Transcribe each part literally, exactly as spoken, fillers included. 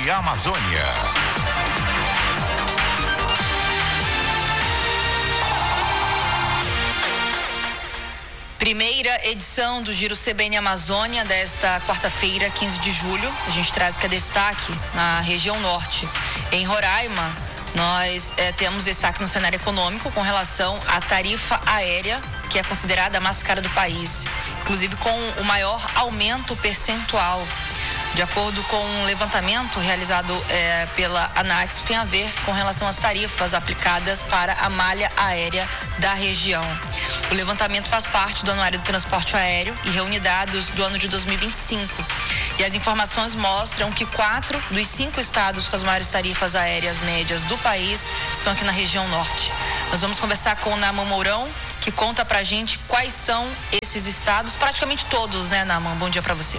e Amazônia. Primeira edição do Giro C B N Amazônia desta quarta-feira, quinze de julho. A gente traz o que é destaque na região norte. Em Roraima, nós é, temos destaque no cenário econômico com relação à tarifa aérea, que é considerada a mais cara do país, inclusive com o maior aumento percentual. De acordo com um levantamento realizado é, pela ANAC, isso tem a ver com relação às tarifas aplicadas para a malha aérea da região. O levantamento faz parte do Anuário do Transporte Aéreo e reúne dados do ano de dois mil e vinte e cinco. E as informações mostram que quatro dos cinco estados com as maiores tarifas aéreas médias do país estão aqui na região norte. Nós vamos conversar com o Naaman Mourão, que conta pra gente quais são esses estados, praticamente todos, né, Naaman? Bom dia pra você.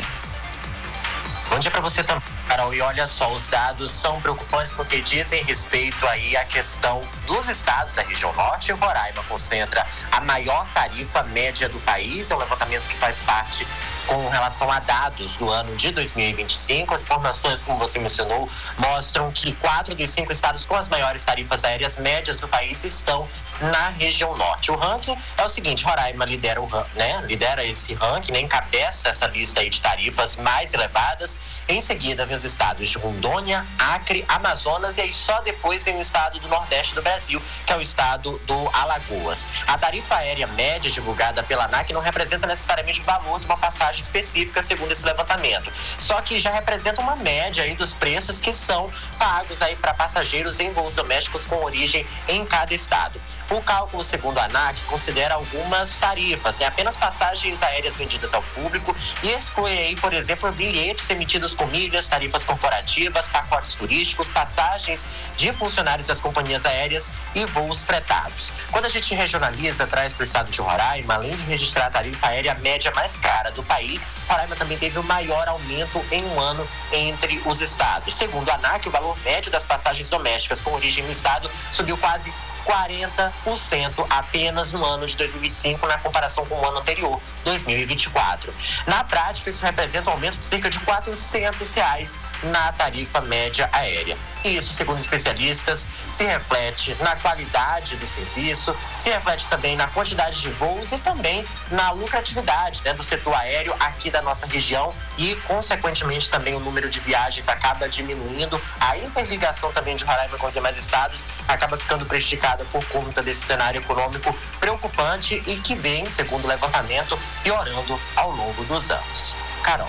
Bom dia para você também, Carol. E olha só, os dados são preocupantes porque dizem respeito aí à questão dos estados da região norte. E Roraima concentra a maior tarifa média do país. É um levantamento que faz parte com relação a dados do ano de dois mil e vinte e cinco. As informações, como você mencionou, mostram que quatro dos cinco estados com as maiores tarifas aéreas médias do país estão na região norte. O ranking é o seguinte: Roraima lidera, o, né, lidera esse ranking, né, encabeça essa lista aí de tarifas mais elevadas. Em seguida vem os estados de Rondônia, Acre, Amazonas e aí só depois vem o estado do Nordeste do Brasil, que é o estado do Alagoas. A tarifa aérea média divulgada pela ANAC não representa necessariamente o valor de uma passagem específica, segundo esse levantamento. Só que já representa uma média aí dos preços que são pagos aí para passageiros em voos domésticos com origem em cada estado. O cálculo, segundo a ANAC, considera algumas tarifas, né? Apenas passagens aéreas vendidas ao público e exclui aí, por exemplo, bilhetes emitidos com milhas, tarifas corporativas, pacotes turísticos, passagens de funcionários das companhias aéreas e voos fretados. Quando a gente regionaliza, traz para o estado de Roraima, além de registrar a tarifa aérea média mais cara do país, Roraima também teve o maior aumento em um ano entre os estados. Segundo a ANAC, o valor médio das passagens domésticas com origem no estado subiu quase quarenta por cento apenas no ano de dois mil e vinte e cinco, na comparação com o ano anterior, dois mil e vinte e quatro. Na prática, isso representa um aumento de cerca de quatrocentos reais na tarifa média aérea. E isso, segundo especialistas, se reflete na qualidade do serviço, se reflete também na quantidade de voos e também na lucratividade, né, do setor aéreo aqui da nossa região e, consequentemente, também o número de viagens acaba diminuindo. A interligação também de Roraima com os demais estados acaba ficando prejudicada por conta desse cenário econômico preocupante e que vem, segundo o levantamento, piorando ao longo dos anos. Carol.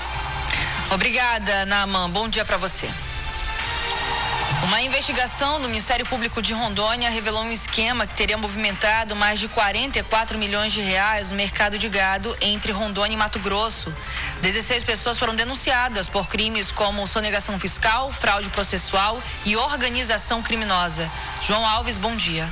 Obrigada, Naaman. Bom dia para você. Uma investigação do Ministério Público de Rondônia revelou um esquema que teria movimentado mais de quarenta e quatro milhões de reais no mercado de gado entre Rondônia e Mato Grosso. dezesseis pessoas foram denunciadas por crimes como sonegação fiscal, fraude processual e organização criminosa. João Alves, bom dia.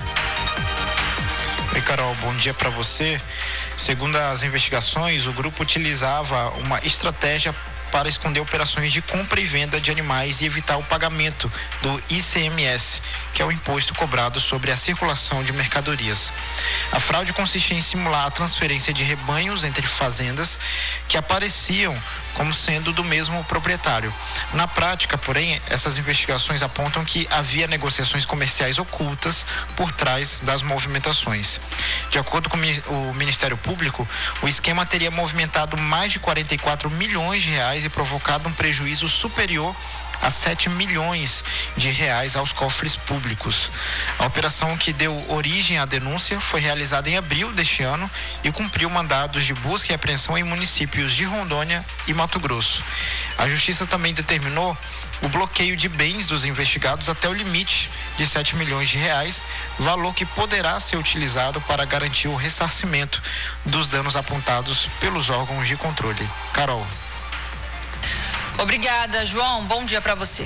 Oi, Carol, bom dia para você. Segundo as investigações, o grupo utilizava uma estratégia para esconder operações de compra e venda de animais e evitar o pagamento do I C M S, que é o imposto cobrado sobre a circulação de mercadorias. A fraude consistia em simular a transferência de rebanhos entre fazendas que apareciam como sendo do mesmo proprietário. Na prática, porém, essas investigações apontam que havia negociações comerciais ocultas por trás das movimentações. De acordo com o Ministério Público, o esquema teria movimentado mais de quarenta e quatro milhões de reais e provocado um prejuízo superior a sete milhões de reais aos cofres públicos. A operação que deu origem à denúncia foi realizada em abril deste ano e cumpriu mandados de busca e apreensão em municípios de Rondônia e Mato Grosso. A Justiça também determinou o bloqueio de bens dos investigados até o limite de sete milhões de reais, valor que poderá ser utilizado para garantir o ressarcimento dos danos apontados pelos órgãos de controle. Carol. Obrigada, João. Bom dia para você.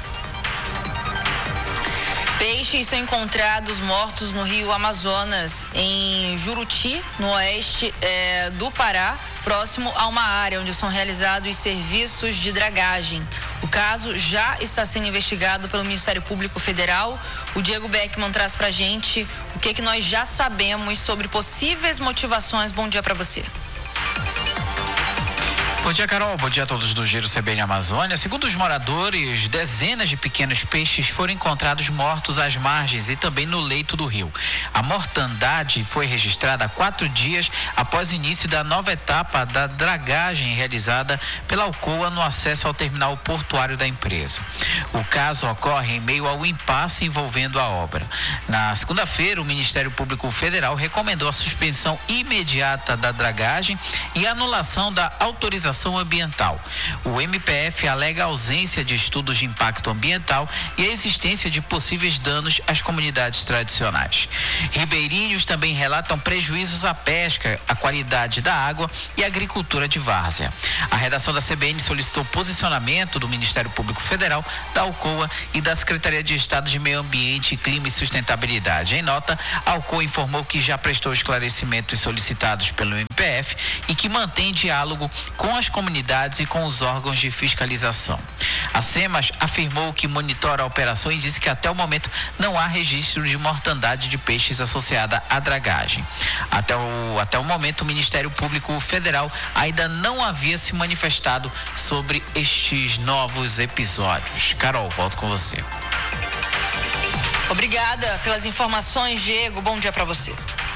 Peixes são encontrados mortos no rio Amazonas, em Juruti, no oeste é, do Pará, próximo a uma área onde são realizados serviços de dragagem. O caso já está sendo investigado pelo Ministério Público Federal. O Diego Beckman traz pra gente o que, que nós já sabemos sobre possíveis motivações. Bom dia para você. Bom dia, Carol. Bom dia a todos do Giro C B N Amazônia. Segundo os moradores, dezenas de pequenos peixes foram encontrados mortos às margens e também no leito do rio. A mortandade foi registrada há quatro dias após o início da nova etapa da dragagem realizada pela Alcoa no acesso ao terminal portuário da empresa. O caso ocorre em meio ao impasse envolvendo a obra. Na segunda-feira, o Ministério Público Federal recomendou a suspensão imediata da dragagem e a anulação da autorização ambiental. O M P F alega a ausência de estudos de impacto ambiental e a existência de possíveis danos às comunidades tradicionais. Ribeirinhos também relatam prejuízos à pesca, à qualidade da água e à agricultura de várzea. A redação da C B N solicitou posicionamento do Ministério Público Federal, da Alcoa e da Secretaria de Estado de Meio Ambiente, Clima e Sustentabilidade. Em nota, a Alcoa informou que já prestou esclarecimentos solicitados pelo M P F e que mantém diálogo com as comunidades e com os órgãos de fiscalização. A SEMAS afirmou que monitora a operação e disse que até o momento não há registro de mortandade de peixes associada à dragagem. Até o, até o momento, o Ministério Público Federal ainda não havia se manifestado sobre estes novos episódios. Carol, volto com você. Obrigada pelas informações, Diego. Bom dia para você.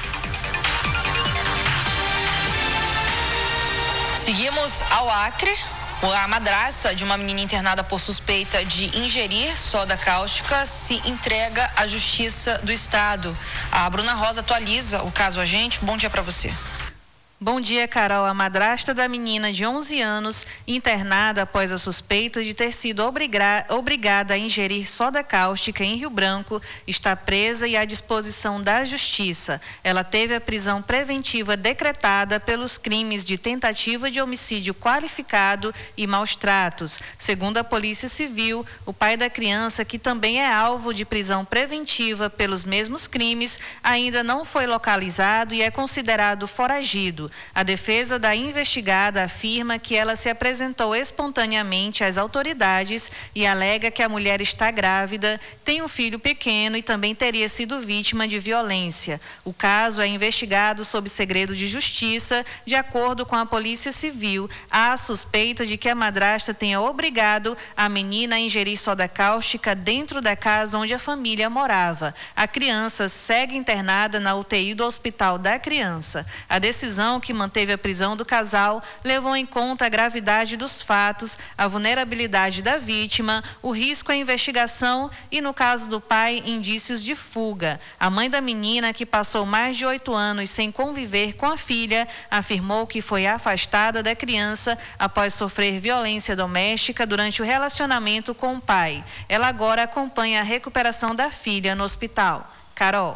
Seguimos ao Acre. A madrasta de uma menina internada por suspeita de ingerir soda cáustica se entrega à Justiça do Estado. A Bruna Rosa atualiza o caso a gente. Bom dia para você. Bom dia, Carol. A madrasta da menina de onze anos, internada após a suspeita de ter sido obriga- obrigada a ingerir soda cáustica em Rio Branco, está presa e à disposição da Justiça. Ela teve a prisão preventiva decretada pelos crimes de tentativa de homicídio qualificado e maus-tratos. Segundo a Polícia Civil, o pai da criança, que também é alvo de prisão preventiva pelos mesmos crimes, ainda não foi localizado e é considerado foragido. A defesa da investigada afirma que ela se apresentou espontaneamente às autoridades e alega que a mulher está grávida, tem um filho pequeno e também teria sido vítima de violência. O caso é investigado sob segredo de justiça. De acordo com a Polícia Civil, há suspeita de que a madrasta tenha obrigado a menina a ingerir soda cáustica dentro da casa onde a família morava. A criança segue internada na U T I do Hospital da Criança. A decisão que manteve a prisão do casal levou em conta a gravidade dos fatos, a vulnerabilidade da vítima, o risco à investigação e, no caso do pai, indícios de fuga. A mãe da menina, que passou mais de oito anos sem conviver com a filha, afirmou que foi afastada da criança após sofrer violência doméstica durante o relacionamento com o pai. Ela agora acompanha a recuperação da filha no hospital. Carol.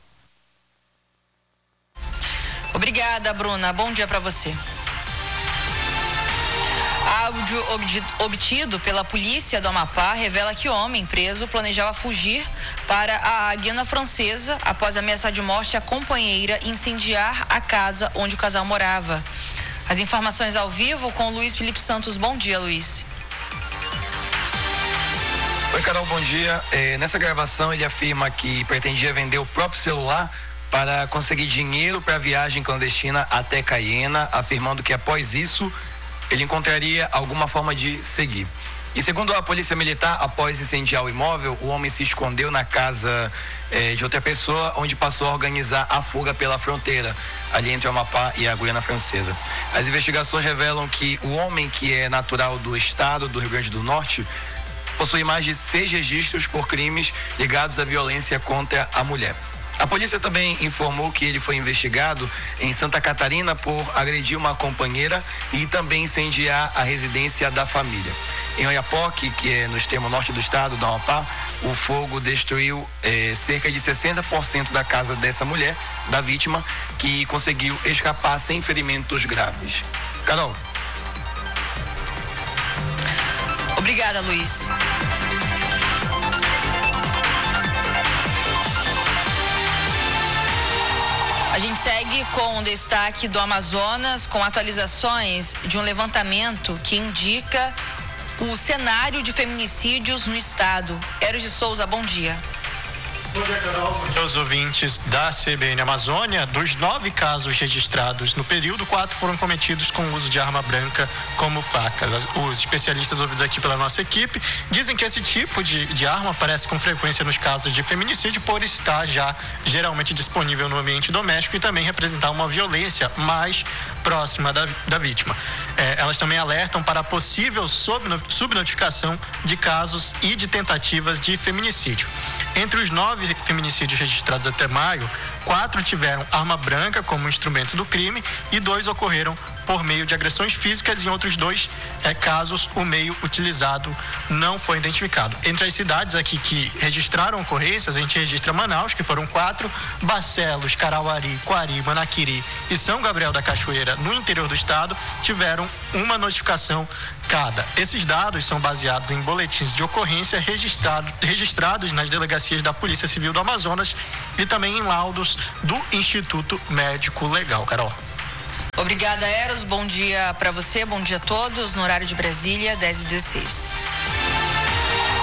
Obrigada, Bruna. Bom dia para você. Áudio obtido pela polícia do Amapá revela que o homem preso planejava fugir para a Guiana Francesa após ameaçar de morte a companheira e incendiar a casa onde o casal morava. As informações ao vivo com o Luiz Felipe Santos. Bom dia, Luiz. Oi, Carol, bom dia. É, nessa gravação ele afirma que pretendia vender o próprio celular para conseguir dinheiro para a viagem clandestina até Caiena, afirmando que após isso ele encontraria alguma forma de seguir. E segundo a Polícia Militar, após incendiar o imóvel, o homem se escondeu na casa eh, de outra pessoa, onde passou a organizar a fuga pela fronteira, ali entre o Amapá e a Guiana Francesa. As investigações revelam que o homem, que é natural do estado do Rio Grande do Norte, possui mais de seis registros por crimes ligados à violência contra a mulher. A polícia também informou que ele foi investigado em Santa Catarina por agredir uma companheira e também incendiar a residência da família. Em Oiapoque, que é no extremo norte do estado do Amapá, o fogo destruiu eh, cerca de sessenta por cento da casa dessa mulher, da vítima, que conseguiu escapar sem ferimentos graves. Carol. Obrigada, Luiz. A gente segue com o destaque do Amazonas, com atualizações de um levantamento que indica o cenário de feminicídios no estado. Eros de Souza, bom dia. Bom dia, Carol. Bom dia aos ouvintes da C B N Amazônia. Dos nove casos registrados no período, quatro foram cometidos com o uso de arma branca como faca. Os especialistas ouvidos aqui pela nossa equipe dizem que esse tipo de, de arma aparece com frequência nos casos de feminicídio por estar já geralmente disponível no ambiente doméstico e também representar uma violência mais próxima da, da vítima. É, elas também alertam para a possível subnotificação de casos e de tentativas de feminicídio. Entre os nove feminicídios registrados até maio, quatro tiveram arma branca como instrumento do crime e dois ocorreram por meio de agressões físicas. Em outros dois é, casos, o meio utilizado não foi identificado. Entre as cidades aqui que registraram ocorrências, a gente registra Manaus, que foram quatro, Barcelos, Carauari, Coari, Manaquiri e São Gabriel da Cachoeira, no interior do estado, tiveram uma notificação cada. Esses dados são baseados em boletins de ocorrência registrado, registrados nas delegacias da Polícia Civil do Amazonas e também em laudos do Instituto Médico Legal. Carol. Obrigada, Eros. Bom dia para você, bom dia a todos. No horário de Brasília, dez e dezesseis.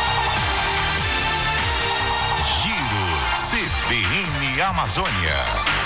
Giro C B N Amazônia.